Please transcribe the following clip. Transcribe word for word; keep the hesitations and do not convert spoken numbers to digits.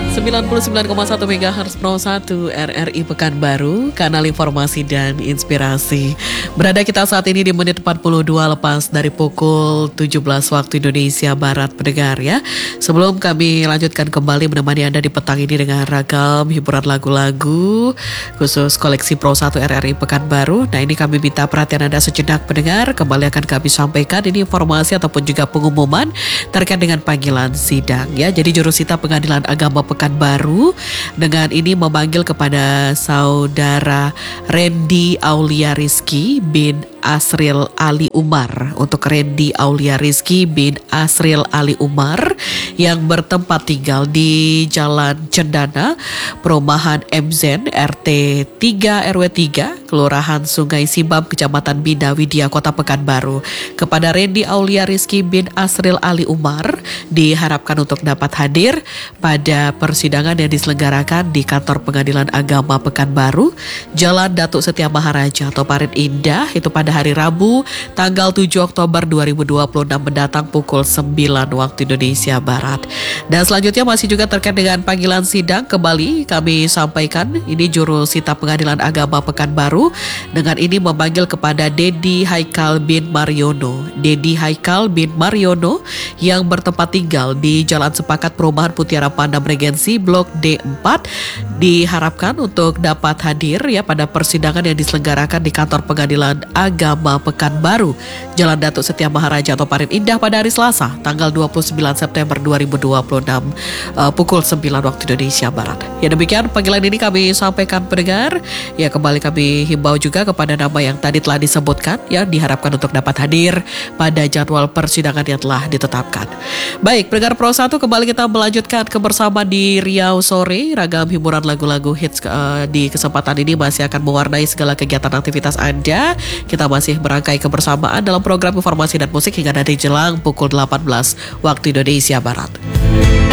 sembilan puluh sembilan koma satu megahertz Pro satu R R I Pekanbaru, kanal informasi dan inspirasi. Berada kita saat ini di menit empat puluh dua lepas dari pukul tujuh belas waktu Indonesia Barat, pendengar ya. Sebelum kami lanjutkan kembali menemani Anda di petang ini dengan ragam hiburan lagu-lagu khusus koleksi Pro satu R R I Pekanbaru. Nah, ini kami minta perhatian Anda sejenak, pendengar. Kembali akan kami sampaikan ini informasi ataupun juga pengumuman terkait dengan panggilan sidang ya. Jadi Jurusita Pengadilan Agama Pekanbaru dengan ini memanggil kepada saudara Randy Aulia Rizky bin Asril Ali Umar. Untuk Randy Aulia Rizky bin Asril Ali Umar yang bertempat tinggal di Jalan Cendana, Perumahan M Z R T tiga R W tiga, Kelurahan Sungai Simbam, Kecamatan Bina Widya, Kota Pekanbaru. Kepada Randy Aulia Rizky bin Asril Ali Umar diharapkan untuk dapat hadir pada persidangan yang diselenggarakan di Kantor Pengadilan Agama Pekanbaru, Jalan Datuk Setia Maharaja atau Parit Indah, itu pada hari Rabu tanggal tujuh Oktober dua ribu dua puluh enam mendatang pukul sembilan waktu Indonesia Barat. Dan selanjutnya masih juga terkait dengan panggilan sidang, kembali kami sampaikan ini Jurusita Pengadilan Agama Pekanbaru dengan ini memanggil kepada Dedi Haikal bin Mariono. Dedi Haikal bin Mariono yang bertempat tinggal di Jalan Sepakat Perumahan Mutiara Pandang Regensi Blok D empat diharapkan untuk dapat hadir ya pada persidangan yang diselenggarakan di Kantor Pengadilan Agama Pekanbaru, Jalan Datuk Setia Maharaja atau Parit Indah pada hari Selasa tanggal dua puluh sembilan September dua ribu dua puluh enam uh, pukul sembilan waktu Indonesia Barat. Ya, demikian panggilan ini kami sampaikan, pendengar. Ya, kembali kami himbau juga kepada nama yang tadi telah disebutkan ya, diharapkan untuk dapat hadir pada jadwal persidangan yang telah ditetapkan. Baik, pendengar Pro satu, kembali kita melanjutkan kebersamaan di Riau sore. Ragam hiburan lagu-lagu hits uh, di kesempatan ini masih akan mewarnai segala kegiatan aktivitas Anda. Kita masih merangkai kebersamaan dalam program informasi dan musik hingga nanti jelang pukul delapan belas waktu Indonesia Barat.